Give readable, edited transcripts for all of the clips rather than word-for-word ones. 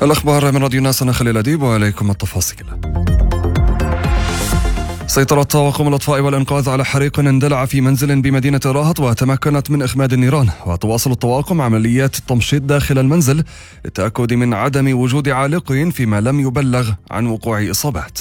الأخبار من راديو ناس، أنا خليل أديب وعليكم التفاصيل. سيطرت طواقم الإطفاء والإنقاذ على حريق اندلع في منزل بمدينة راهط وتمكنت من إخماد النيران، وتواصل الطواقم عمليات التمشيط داخل المنزل للتأكد من عدم وجود عالقين فيما لم يبلغ عن وقوع إصابات.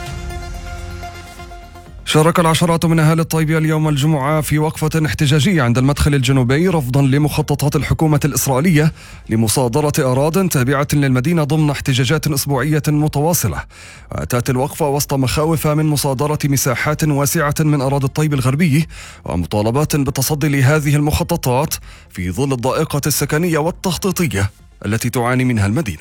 شارك العشرات من أهالي الطيبة اليوم الجمعة في وقفة احتجاجية عند المدخل الجنوبي رفضا لمخططات الحكومة الإسرائيلية لمصادرة أراضٍ تابعة للمدينة ضمن احتجاجات أسبوعية متواصلة. وأتت الوقفة وسط مخاوف من مصادرة مساحات واسعة من أراضي الطيب الغربي ومطالبات بالتصدي لهذه المخططات في ظل الضائقة السكنية والتخطيطية التي تعاني منها المدينة.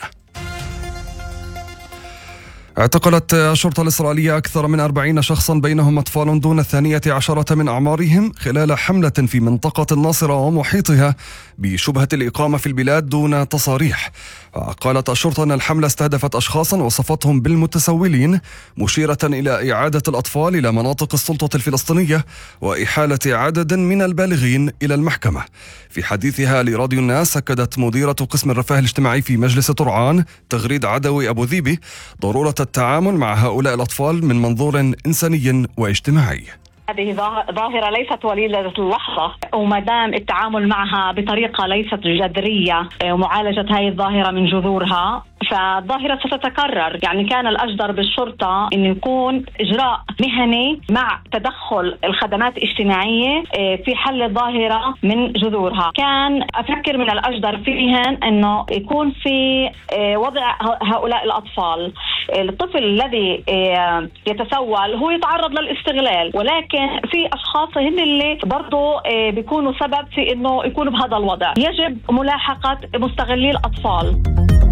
اعتقلت الشرطة الإسرائيلية أكثر من 40 شخصا بينهم أطفال دون 12 من أعمارهم خلال حملة في منطقة الناصرة ومحيطها بشبهة الإقامة في البلاد دون تصاريح. قالت الشرطة أن الحملة استهدفت أشخاصا وصفتهم بالمتسولين، مشيرة إلى إعادة الأطفال إلى مناطق السلطة الفلسطينية وإحالة عدد من البالغين إلى المحكمة. في حديثها لراديو الناس أكدت مديرة قسم الرفاه الاجتماعي في مجلس طرعان تغريد عدوي أبو ذيبي ضرورة التعامل مع هؤلاء الأطفال من منظور إنساني واجتماعي. هذه ظاهرة ليست وليدة اللحظة، وما دام التعامل معها بطريقة ليست جذرية ومعالجة هذه الظاهرة من جذورها فالظاهرة ستتكرر. يعني كان الأجدر بالشرطة أن يكون إجراء مهني مع تدخل الخدمات الاجتماعية في حل الظاهرة من جذورها. كان أفكر من الأجدر فيهن أنه يكون في وضع هؤلاء الأطفال. الطفل الذي يتسول هو يتعرض للاستغلال، ولكن في أشخاص هن اللي برضو بيكونوا سبب في أنه يكونوا بهذا الوضع. يجب ملاحقة مستغلي الأطفال.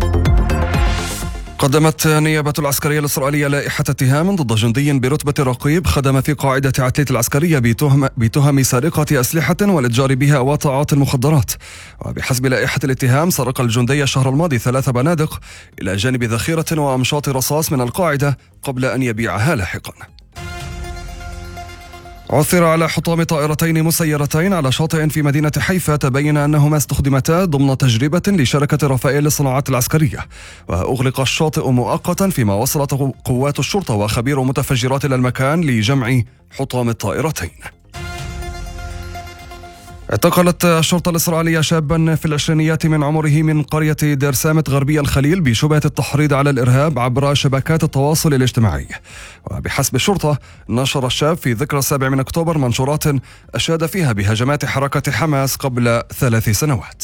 قدمت النيابة العسكرية الإسرائيلية لائحة اتهام ضد جندي برتبة رقيب خدم في قاعدة عتليت العسكرية بتهم سرقة أسلحة والإتجار بها وتعاطي المخدرات. وبحسب لائحة الاتهام سرق الجندي الشهر الماضي 3 بنادق إلى جانب ذخيرة وأمشاط رصاص من القاعدة قبل أن يبيعها لاحقا. عثر على حطام طائرتين مسيرتين على شاطئ في مدينة حيفا تبين أنهما استخدمتا ضمن تجربة لشركة رافائيل للصناعات العسكرية، وأغلق الشاطئ مؤقتا فيما وصلت قوات الشرطة وخبير متفجرات إلى المكان لجمع حطام الطائرتين. اعتقلت الشرطة الإسرائيلية شابا في العشرينيات من عمره من قرية دير سامت غربي الخليل بشبهة التحريض على الإرهاب عبر شبكات التواصل الاجتماعي. وبحسب الشرطة نشر الشاب في ذكرى 7 من أكتوبر منشورات أشاد فيها بهجمات حركة حماس قبل 3 سنوات.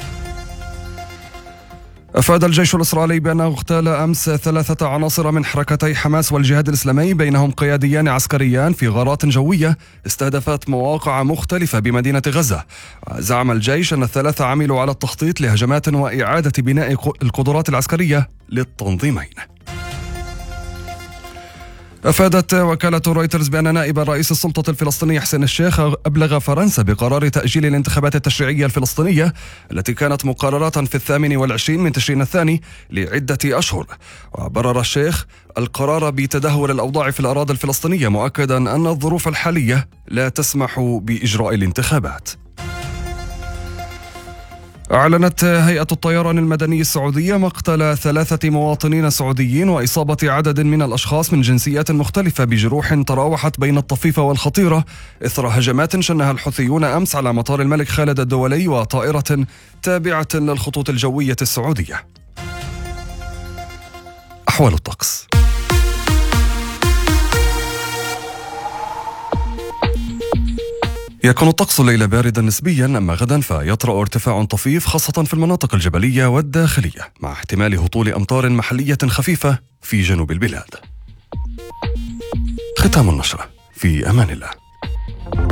أفاد الجيش الإسرائيلي بأنه اغتال أمس 3 عناصر من حركتي حماس والجهاد الإسلامي بينهم قياديان عسكريان في غارات جوية استهدفت مواقع مختلفة بمدينة غزة. زعم الجيش أن ال3 عملوا على التخطيط لهجمات وإعادة بناء القدرات العسكرية للتنظيمين. أفادت وكالة رويترز بأن نائب رئيس السلطة الفلسطينية حسين الشيخ أبلغ فرنسا بقرار تأجيل الانتخابات التشريعية الفلسطينية التي كانت مقررة في 28 من تشرين الثاني لعدة أشهر. وبرر الشيخ القرار بتدهور الأوضاع في الأراضي الفلسطينية، مؤكدا أن الظروف الحالية لا تسمح بإجراء الانتخابات. أعلنت هيئة الطيران المدني السعودية مقتل 3 مواطنين سعوديين وإصابة عدد من الأشخاص من جنسيات مختلفة بجروح تراوحت بين الطفيفة والخطيرة إثر هجمات شنها الحوثيون أمس على مطار الملك خالد الدولي وطائرة تابعة للخطوط الجوية السعودية. أحوال الطقس. يكون الطقس الليلة باردا نسبيا، أما غدا فيطرأ ارتفاع طفيف خاصة في المناطق الجبلية والداخلية مع احتمال هطول أمطار محلية خفيفة في جنوب البلاد. ختام النشرة، في أمان الله.